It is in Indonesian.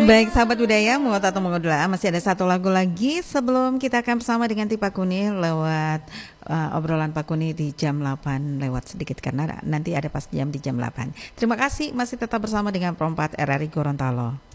Baik sahabat budaya, mau atau mengodola, masih ada satu lagu lagi sebelum kita akan bersama dengan Pak Kuni lewat obrolan Pak Kuni di jam 8 lewat sedikit karena nanti ada pas jam di jam 8. Terima kasih masih tetap bersama dengan Perempat RRI Gorontalo.